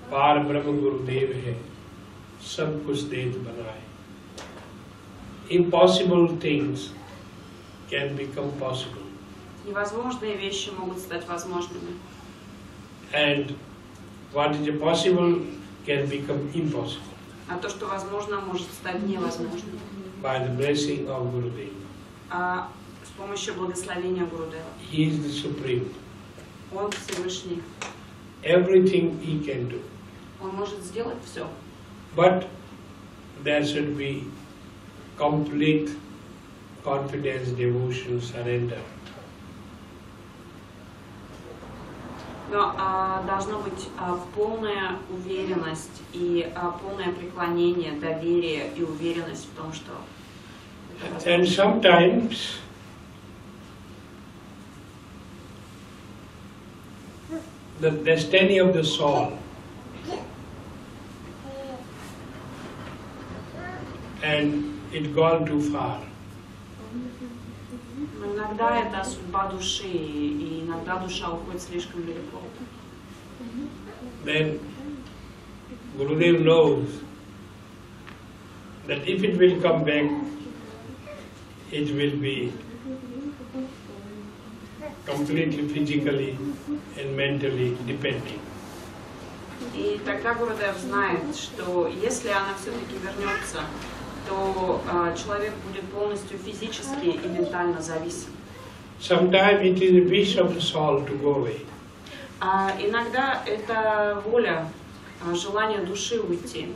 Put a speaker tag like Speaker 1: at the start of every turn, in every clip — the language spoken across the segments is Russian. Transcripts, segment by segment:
Speaker 1: पार ब्रह्म गुरुदेव है, सब कुछ देत बनाए. Impossible things can become possible.
Speaker 2: Невозможные вещи могут стать возможными.
Speaker 1: And what is impossible can become impossible.
Speaker 2: А то, что возможно, может стать невозможным.
Speaker 1: By the blessing of Gurudev.
Speaker 2: А с помощью благословения Гурудева.
Speaker 1: He is the supreme.
Speaker 2: Он Всевышний.
Speaker 1: Everything he can do.
Speaker 2: Он может сделать все.
Speaker 1: But there should be complete confidence, devotion, surrender.
Speaker 2: Но должна быть полная уверенность и полное преклонение, доверие и уверенность в том, что...
Speaker 1: And sometimes the destiny of the soul and it gone too far.
Speaker 2: Иногда это судьба души, и иногда душа уходит слишком далеко.
Speaker 1: Then Gurudev knows that if it will come back, it will be completely physically and mentally depending.
Speaker 2: И тогда Гурудев знает, что если она все-таки вернется, то человек будет полностью физически и ментально зависим.
Speaker 1: Sometimes it is a wish of the soul to go away.
Speaker 2: А иногда это воля, желание души уйти.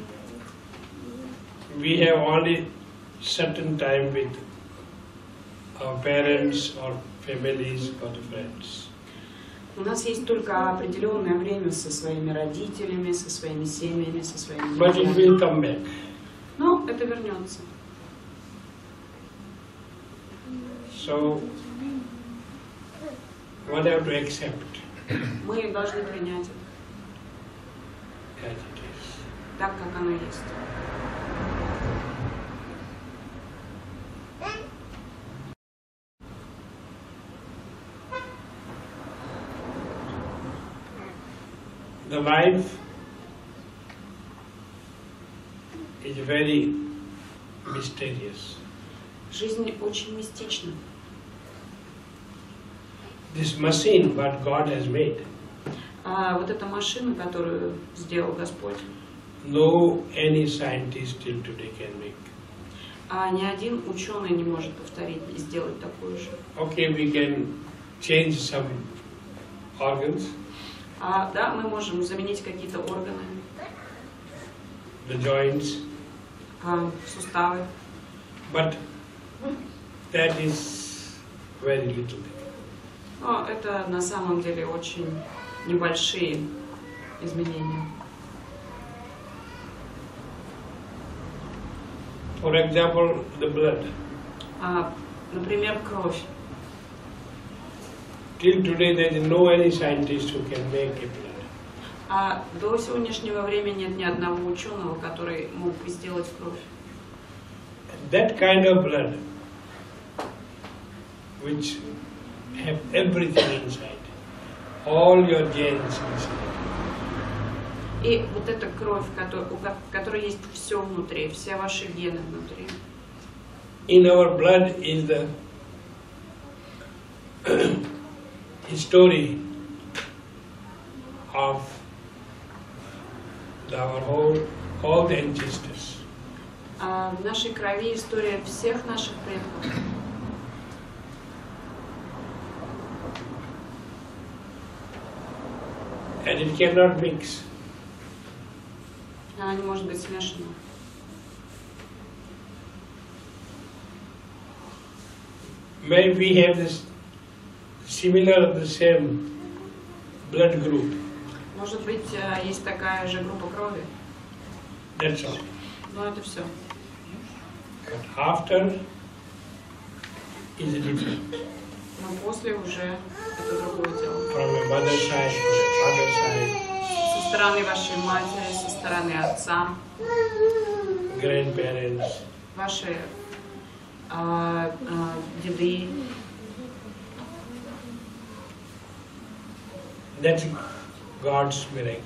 Speaker 1: We have only certain time with our parents or families or friends.
Speaker 2: У нас есть только определенное время со своими родителями, со своими семьями, со своими
Speaker 1: But it will come back.
Speaker 2: Но это вернется.
Speaker 1: So, one have to accept
Speaker 2: Мы должны принять
Speaker 1: as it is.
Speaker 2: так, как оно есть.
Speaker 1: The life is very mysterious.
Speaker 2: Жизнь очень мистична.
Speaker 1: This machine, what God has made,
Speaker 2: А вот эта машина, которую сделал Господь,
Speaker 1: no any scientist till today can make.
Speaker 2: ни один ученый не может повторить и сделать такую же.
Speaker 1: Okay, we can change some organs,
Speaker 2: Да, мы можем заменить какие-то органы,
Speaker 1: the joints,
Speaker 2: суставы,
Speaker 1: but that is very little.
Speaker 2: но это на самом деле очень небольшие изменения.
Speaker 1: For example, the blood.
Speaker 2: Например, кровь.
Speaker 1: Till today there is no any scientist who can make a blood.
Speaker 2: До сегодняшнего времени нет ни одного ученого, который мог бы сделать кровь.
Speaker 1: That kind of blood, which have everything inside, all your genes inside.
Speaker 2: И вот эта кровь, в которой есть все внутри, все ваши гены внутри.
Speaker 1: In our blood is the history of all the ancestors.
Speaker 2: В нашей крови история всех наших предков.
Speaker 1: And it cannot mix.
Speaker 2: Она не может быть смешана.
Speaker 1: Maybe we have this similar, the same blood group.
Speaker 2: Может быть, есть такая же группа крови.
Speaker 1: That's all.
Speaker 2: Но это все.
Speaker 1: But after is different.
Speaker 2: Но после уже это другое дело.
Speaker 1: From a mother side, from a father side,
Speaker 2: Со стороны вашей матери, со стороны отца,
Speaker 1: grandparents.
Speaker 2: ваши деды.
Speaker 1: That's God's miracle.